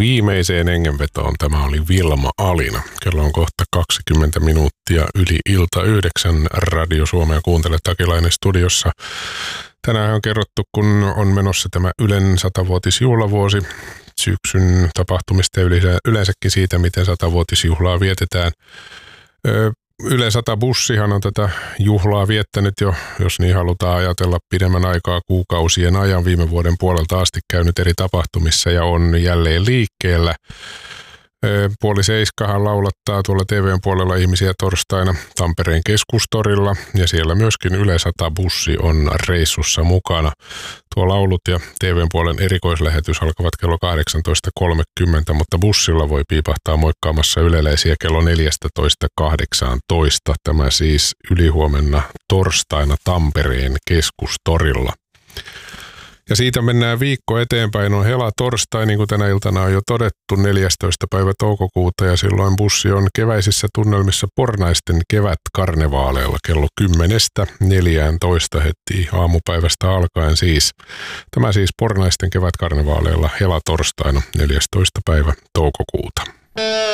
Viimeiseen hengenvetoon tämä oli Vilma Alina. Kello on kohta 20 minuuttia yli ilta 9. Radio Suomea kuuntelee Takilainen studiossa. Tänään on kerrottu, kun on menossa tämä Ylen 100-vuotisjuhlavuosi, syksyn tapahtumista ja yleensäkin siitä, miten 100-vuotisjuhlaa vietetään. Yle 100-bussihan on tätä juhlaa viettänyt jo, jos niin halutaan ajatella, pidemmän aikaa kuukausien ajan, viime vuoden puolelta asti käynyt eri tapahtumissa ja on jälleen liikkeellä. 6:30 laulattaa tuolla TV:n puolella ihmisiä torstaina Tampereen Keskustorilla ja siellä myöskin Yle 100-bussi on reissussa mukana. Tuo laulut ja TV:n puolen erikoislähetys alkavat kello 18.30, mutta bussilla voi piipahtaa moikkaamassa yleläisiä kello 14.18. Tämä siis ylihuomenna torstaina Tampereen Keskustorilla. Ja siitä mennään viikko eteenpäin, on helatorstai, niin kuin tänä iltana on jo todettu, 14. päivä toukokuuta, ja silloin bussi on keväisissä tunnelmissa Pornaisten kevätkarnevaaleilla kello 10:14 heti aamupäivästä alkaen siis. Tämä siis Pornaisten kevätkarnevaaleilla helatorstaina 14. päivä toukokuuta.